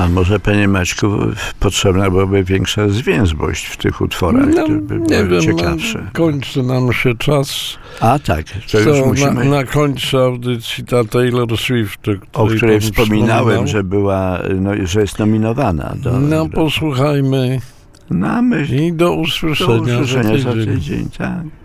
A może, panie Maćku, potrzebna byłaby większa zwięzłość w tych utworach, No, żeby nie były wiem, ciekawsze. kończy nam się czas. A tak, to już musimy... Na końcu audycji ta Taylor Swift, o której wspominałem, wspominał. że jest nominowana. Posłuchajmy. Na myśl. I do usłyszenia za tydzień. Tak.